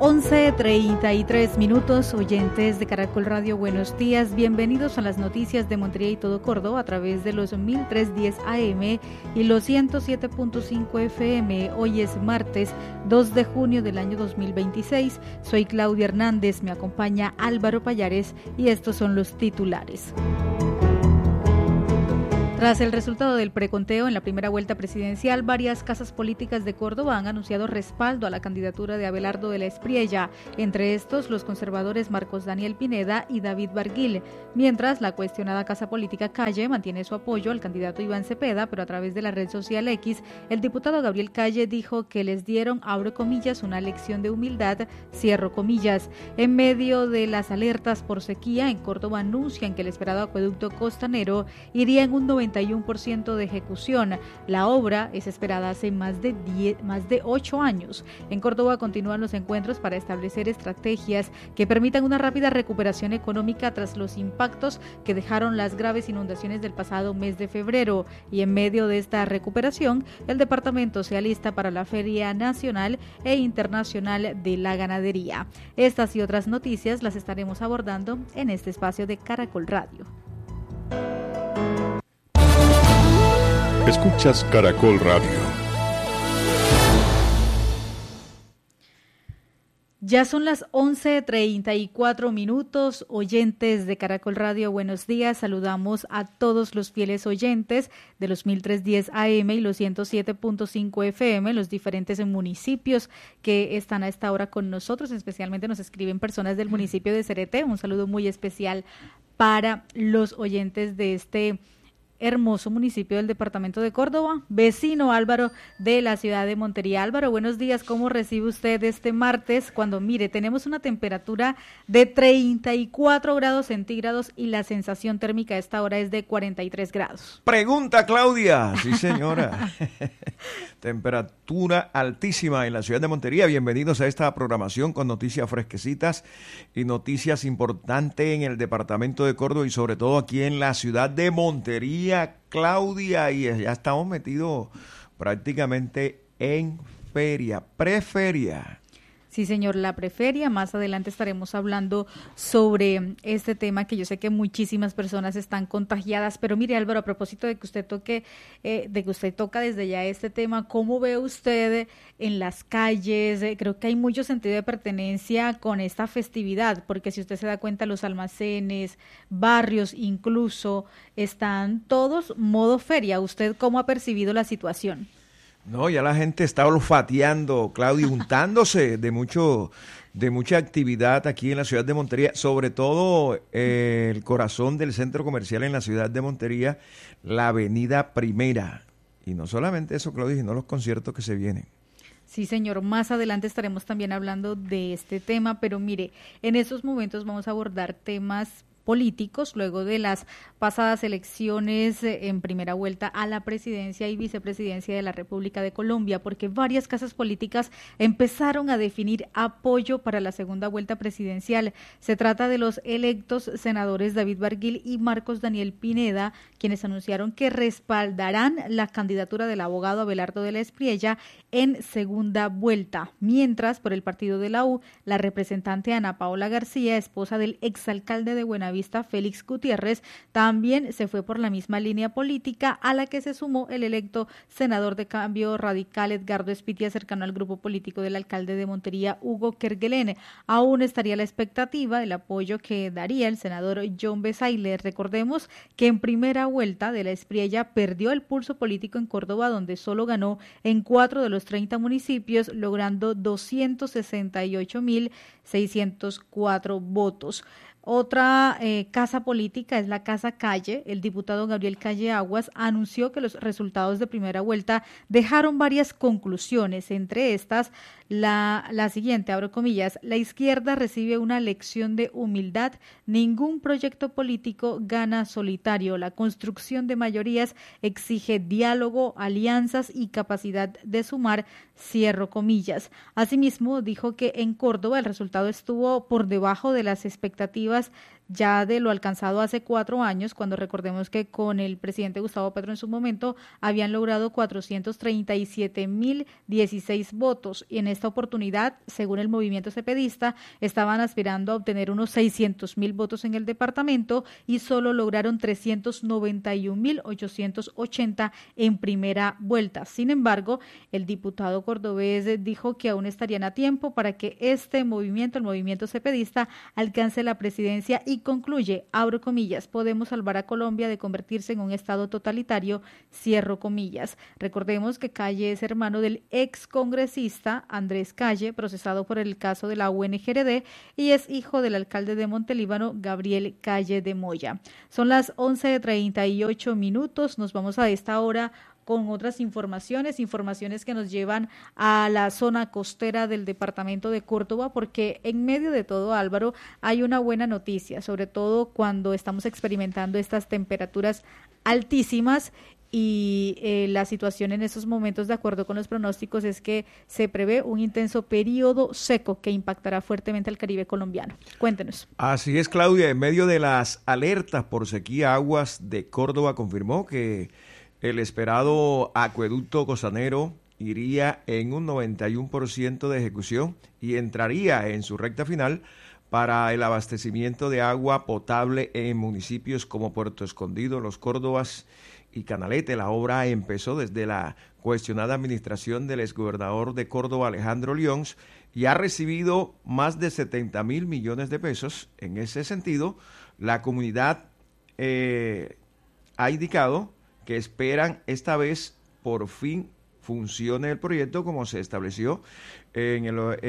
11:33, oyentes de Caracol Radio, buenos días, bienvenidos a las noticias de Montería y todo Córdoba a través de los 1310 AM y los 107.5 FM. Hoy es martes 2 de junio del año 2026, soy Claudia Hernández, me acompaña Álvaro Payares y estos son los titulares. Tras el resultado del preconteo en la primera vuelta presidencial, varias casas políticas de Córdoba han anunciado respaldo a la candidatura de Abelardo de la Espriella, entre estos los conservadores Marcos Daniel Pineda y David Barguil, mientras la cuestionada casa política Calle mantiene su apoyo al candidato Iván Cepeda, pero a través de la red social X, el diputado Gabriel Calle dijo que les dieron, abro comillas, una lección de humildad, cierro comillas. En medio de las alertas por sequía, en Córdoba anuncian que el esperado acueducto costanero iría en un 91% de ejecución. La obra es esperada hace más de 8 años. En Córdoba continúan los encuentros para establecer estrategias que permitan una rápida recuperación económica tras los impactos que dejaron las graves inundaciones del pasado mes de febrero. Y en medio de esta recuperación, el departamento se alista para la Feria Nacional e Internacional de la Ganadería. Estas y otras noticias las estaremos abordando en este espacio de Caracol Radio. Escuchas Caracol Radio. Ya son las 11:34, oyentes de Caracol Radio, buenos días. Saludamos a todos los fieles oyentes de los 1310 AM y los 107.5 FM, los diferentes municipios que están a esta hora con nosotros. Especialmente nos escriben personas del municipio de Cereté. Un saludo muy especial para los oyentes de este hermoso municipio del departamento de Córdoba, vecino Álvaro de la ciudad de Montería. Álvaro, buenos días, ¿cómo recibe usted este martes cuando, mire, tenemos una temperatura de 34 grados centígrados y la sensación térmica a esta hora es de 43 grados? Pregunta, Claudia. Sí, señora. Temperatura altísima en la ciudad de Montería. Bienvenidos a esta programación con noticias fresquecitas y noticias importantes en el departamento de Córdoba y sobre todo aquí en la ciudad de Montería, Claudia, y ya estamos metidos prácticamente en feria, preferia. Sí, señor, la preferia. Más adelante estaremos hablando sobre este tema que yo sé que muchísimas personas están contagiadas. Pero mire, Álvaro, a propósito de que usted toca desde ya este tema, ¿cómo ve usted en las calles? Creo que hay mucho sentido de pertenencia con esta festividad, porque si usted se da cuenta, los almacenes, barrios incluso, están todos modo feria. ¿Usted cómo ha percibido la situación? No, ya la gente está olfateando, Claudia, untándose de mucha actividad aquí en la ciudad de Montería, sobre todo el corazón del centro comercial en la ciudad de Montería, la Avenida Primera. Y no solamente eso, Claudia, sino los conciertos que se vienen. Sí, señor, más adelante estaremos también hablando de este tema, pero mire, en estos momentos vamos a abordar temas políticos luego de las pasadas elecciones en primera vuelta a la presidencia y vicepresidencia de la República de Colombia, porque varias casas políticas empezaron a definir apoyo para la segunda vuelta presidencial. Se trata de los electos senadores David Barguil y Marcos Daniel Pineda, quienes anunciaron que respaldarán la candidatura del abogado Abelardo de la Espriella en segunda vuelta, mientras por el partido de la U, la representante Ana Paola García, esposa del exalcalde de Buenaventura, Félix Gutiérrez, también se fue por la misma línea política a la que se sumó el electo senador de Cambio Radical Edgardo Espitia, cercano al grupo político del alcalde de Montería, Hugo Kerguelen. Aún estaría la expectativa del apoyo que daría el senador John Besaile. Recordemos que en primera vuelta de la Espriella perdió el pulso político en Córdoba, donde solo ganó en 4 de los 30 municipios, logrando 268.604 votos. Otra casa política es la Casa Calle. El diputado Gabriel Calle Aguas anunció que los resultados de primera vuelta dejaron varias conclusiones, entre estas la siguiente, abro comillas: la izquierda recibe una lección de humildad, ningún proyecto político gana solitario, la construcción de mayorías exige diálogo, alianzas y capacidad de sumar, cierro comillas. Asimismo, dijo que en Córdoba el resultado estuvo por debajo de las expectativas ya de lo alcanzado hace 4 años, cuando recordemos que con el presidente Gustavo Petro en su momento habían logrado 437.016 votos, y en esta oportunidad, según el movimiento cepedista, estaban aspirando a obtener unos 600.000 votos en el departamento y solo lograron 391.880 en primera vuelta. Sin embargo, el diputado cordobés dijo que aún estarían a tiempo para que este movimiento, el movimiento cepedista, alcance la presidencia, y concluye, abro comillas, podemos salvar a Colombia de convertirse en un estado totalitario, cierro comillas. Recordemos que Calle es hermano del excongresista Andrés Calle, procesado por el caso de la UNGRD, y es hijo del alcalde de Montelíbano, Gabriel Calle de Moya. Son las 11:38, nos vamos a esta hora con otras informaciones que nos llevan a la zona costera del departamento de Córdoba, porque en medio de todo, Álvaro, hay una buena noticia, sobre todo cuando estamos experimentando estas temperaturas altísimas. Y la situación en estos momentos, de acuerdo con los pronósticos, es que se prevé un intenso periodo seco que impactará fuertemente al Caribe colombiano. Cuéntenos. Así es, Claudia. En medio de las alertas por sequía, Aguas de Córdoba confirmó que el esperado acueducto costanero iría en un 91% de ejecución y entraría en su recta final para el abastecimiento de agua potable en municipios como Puerto Escondido, Los Córdobas y Canalete. La obra empezó desde la cuestionada administración del exgobernador de Córdoba, Alejandro Lyons, y ha recibido más de 70.000 millones de pesos. En ese sentido, la comunidad ha indicado que esperan esta vez por fin funcione el proyecto como se estableció en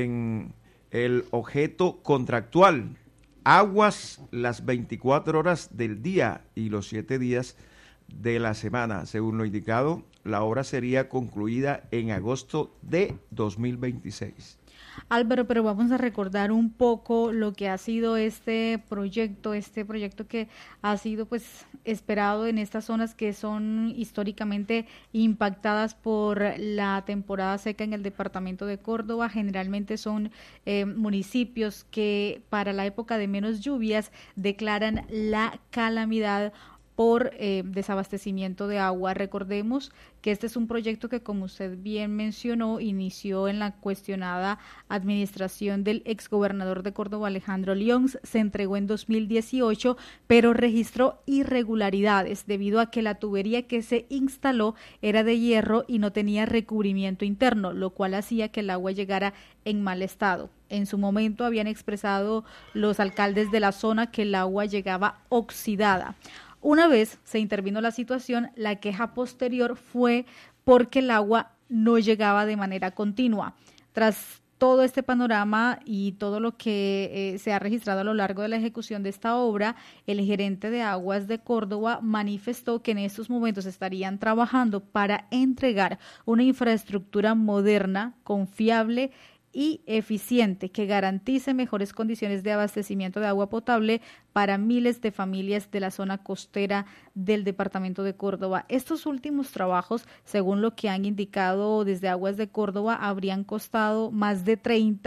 el objeto contractual. Aguas las 24 horas del día y los 7 días de la semana. Según lo indicado, la obra sería concluida en agosto de 2026. Álvaro, pero vamos a recordar un poco lo que ha sido este proyecto que ha sido pues esperado en estas zonas que son históricamente impactadas por la temporada seca en el departamento de Córdoba. Generalmente son municipios que para la época de menos lluvias declaran la calamidad por desabastecimiento de agua. Recordemos que este es un proyecto que, como usted bien mencionó, inició en la cuestionada administración del exgobernador de Córdoba, Alejandro Lyons, se entregó en 2018, pero registró irregularidades debido a que la tubería que se instaló era de hierro y no tenía recubrimiento interno, lo cual hacía que el agua llegara en mal estado. En su momento habían expresado los alcaldes de la zona que el agua llegaba oxidada. Una vez se intervino la situación, la queja posterior fue porque el agua no llegaba de manera continua. Tras todo este panorama y todo lo que se ha registrado a lo largo de la ejecución de esta obra, el gerente de Aguas de Córdoba manifestó que en estos momentos estarían trabajando para entregar una infraestructura moderna, confiable y eficiente que garantice mejores condiciones de abastecimiento de agua potable para miles de familias de la zona costera del departamento de Córdoba. Estos últimos trabajos, según lo que han indicado desde Aguas de Córdoba, habrían costado más de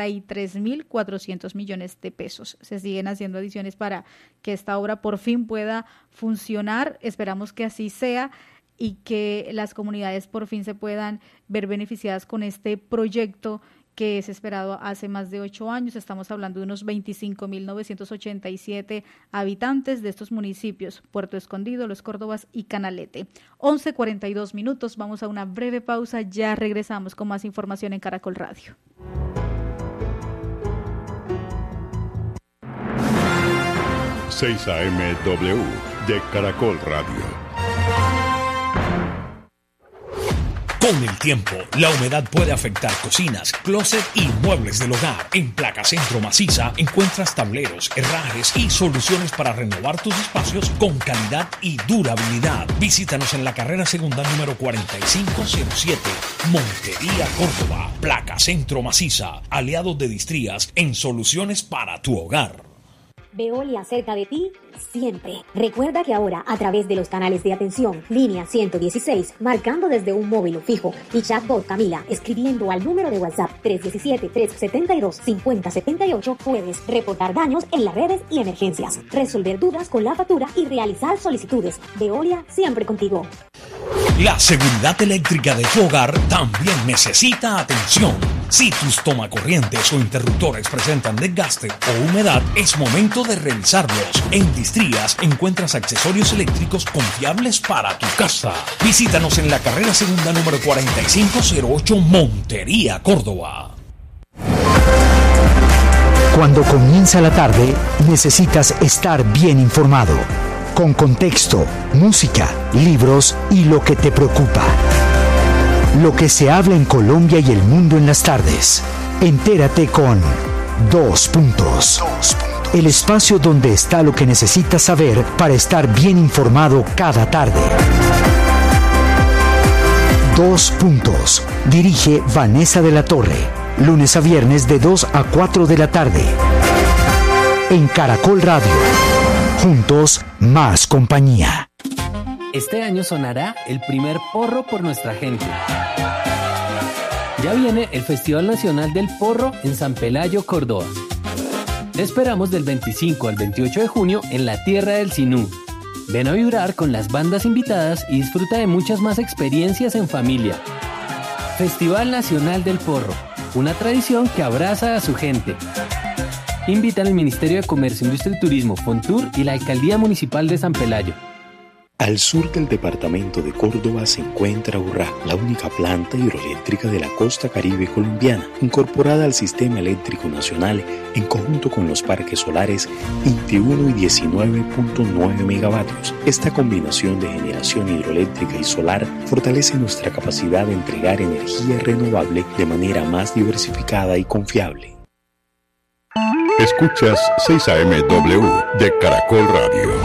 33.400 millones de pesos. Se siguen haciendo adiciones para que esta obra por fin pueda funcionar. Esperamos que así sea y que las comunidades por fin se puedan ver beneficiadas con este proyecto que es esperado hace más de 8 años. Estamos hablando de unos 25.987 habitantes de estos municipios, Puerto Escondido, Los Córdobas y Canalete. 11:42, vamos a una breve pausa, ya regresamos con más información en Caracol Radio. ...6 AM-W de Caracol Radio. Con el tiempo, la humedad puede afectar cocinas, closet y muebles del hogar. En Placa Centro Maciza encuentras tableros, herrajes y soluciones para renovar tus espacios con calidad y durabilidad. Visítanos en la carrera segunda número 4507, Montería, Córdoba. Placa Centro Maciza, aliados de Distrías en soluciones para tu hogar. Veolia cerca de ti, siempre. Recuerda que ahora, a través de los canales de atención, línea 116, marcando desde un móvil fijo, y chatbot Camila, escribiendo al número de WhatsApp 317-372-5078, puedes reportar daños en las redes y emergencias, resolver dudas con la factura y realizar solicitudes. Veolia siempre contigo. La seguridad eléctrica de tu hogar también necesita atención. Si tus tomacorrientes o interruptores presentan desgaste o humedad, es momento de revisarlos. En Distrías encuentras accesorios eléctricos confiables para tu casa. Visítanos en la carrera segunda número 4508, Montería, Córdoba. Cuando comienza la tarde, necesitas estar bien informado. Con contexto, música, libros y lo que te preocupa. Lo que se habla en Colombia y el mundo en las tardes. Entérate con Dos Puntos. El espacio donde está lo que necesitas saber para estar bien informado cada tarde. Dos Puntos. Dirige Vanessa de la Torre. Lunes a viernes de 2 a 4 de la tarde. En Caracol Radio. Juntos, más compañía. Este año sonará el primer porro por nuestra gente. Ya viene el Festival Nacional del Porro en San Pelayo, Córdoba. Te esperamos del 25 al 28 de junio en la Tierra del Sinú. Ven a vibrar con las bandas invitadas y disfruta de muchas más experiencias en familia. Festival Nacional del Porro, una tradición que abraza a su gente. Invitan el Ministerio de Comercio, Industria y Turismo, Fontur y la Alcaldía Municipal de San Pelayo. Al sur del departamento de Córdoba se encuentra Urrá, la única planta hidroeléctrica de la costa caribe colombiana, incorporada al sistema eléctrico nacional en conjunto con los parques solares 21 y 19.9 megavatios. Esta combinación de generación hidroeléctrica y solar fortalece nuestra capacidad de entregar energía renovable de manera más diversificada y confiable. Escuchas 6AMW de Caracol Radio.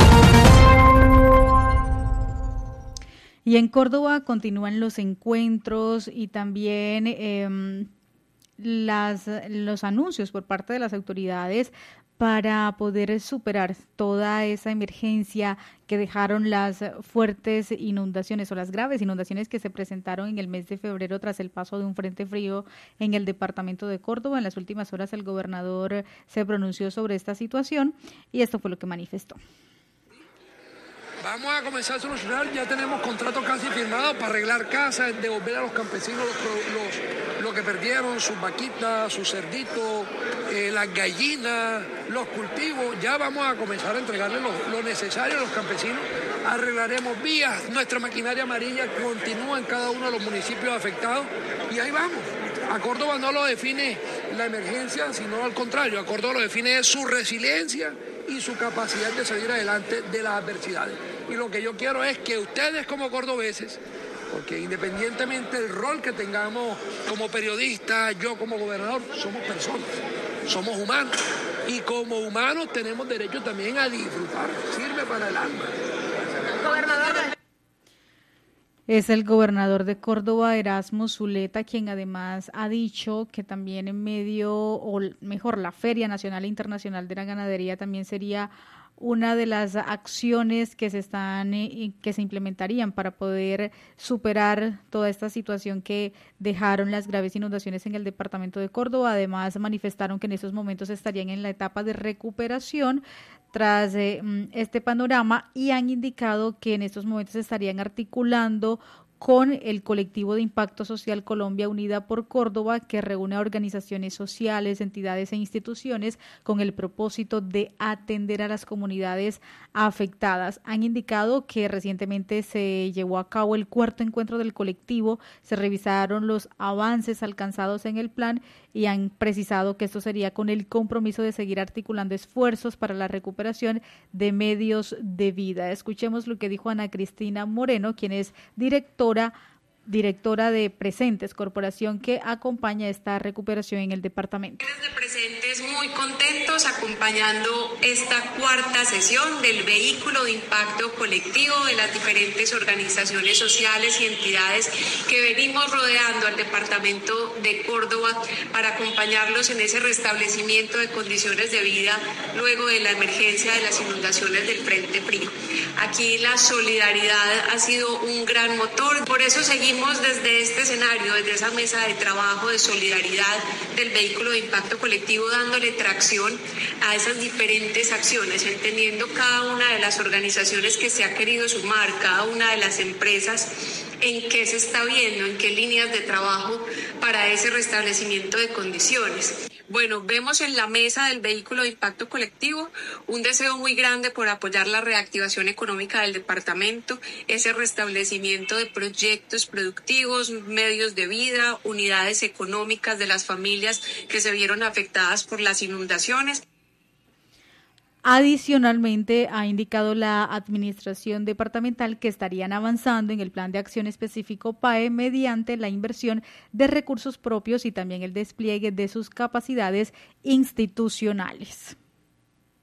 Y en Córdoba continúan los encuentros y también los anuncios por parte de las autoridades para poder superar toda esa emergencia que dejaron las fuertes inundaciones o las graves inundaciones que se presentaron en el mes de febrero tras el paso de un frente frío en el departamento de Córdoba. En las últimas horas el gobernador se pronunció sobre esta situación y esto fue lo que manifestó. Vamos a comenzar a solucionar, ya tenemos contratos casi firmados para arreglar casas, devolver a los campesinos lo que perdieron, sus vaquitas, sus cerditos, las gallinas, los cultivos. Ya vamos a comenzar a entregarle lo necesario a los campesinos. Arreglaremos vías, nuestra maquinaria amarilla continúa en cada uno de los municipios afectados y ahí vamos. A Córdoba no lo define la emergencia, sino al contrario, a Córdoba lo define su resiliencia y su capacidad de salir adelante de las adversidades. Y lo que yo quiero es que ustedes como cordobeses, porque independientemente del rol que tengamos como periodistas, yo como gobernador, somos personas, somos humanos. Y como humanos tenemos derecho también a disfrutar, sirve para el alma. Gobernador. Es el gobernador de Córdoba, Erasmo Zuleta, quien además ha dicho que también en medio, o mejor, la Feria Nacional e Internacional de la Ganadería también sería una de las acciones que se implementarían para poder superar toda esta situación que dejaron las graves inundaciones en el departamento de Córdoba. Además, manifestaron que en estos momentos estarían en la etapa de recuperación tras este panorama y han indicado que en estos momentos estarían articulando con el colectivo de impacto social Colombia Unida por Córdoba, que reúne a organizaciones sociales, entidades e instituciones con el propósito de atender a las comunidades afectadas. Han indicado que recientemente se llevó a cabo el cuarto encuentro del colectivo, se revisaron los avances alcanzados en el plan y han precisado que esto sería con el compromiso de seguir articulando esfuerzos para la recuperación de medios de vida. Escuchemos lo que dijo Ana Cristina Moreno, quien es directora directora de Presentes, corporación que acompaña esta recuperación en el departamento. Desde Presentes muy contentos acompañando esta cuarta sesión del vehículo de impacto colectivo de las diferentes organizaciones sociales y entidades que venimos rodeando al departamento de Córdoba para acompañarlos en ese restablecimiento de condiciones de vida luego de la emergencia de las inundaciones del Frente Frío. Aquí la solidaridad ha sido un gran motor, por eso seguimos desde este escenario, desde esa mesa de trabajo de solidaridad del vehículo de impacto colectivo, dándole tracción a esas diferentes acciones, entendiendo cada una de las organizaciones que se ha querido sumar, cada una de las empresas, en qué se está viendo, en qué líneas de trabajo para ese restablecimiento de condiciones. Bueno, vemos en la mesa del vehículo de impacto colectivo un deseo muy grande por apoyar la reactivación económica del departamento, ese restablecimiento de proyectos productivos, medios de vida, unidades económicas de las familias que se vieron afectadas por las inundaciones. Adicionalmente, ha indicado la administración departamental que estarían avanzando en el plan de acción específico PAE mediante la inversión de recursos propios y también el despliegue de sus capacidades institucionales.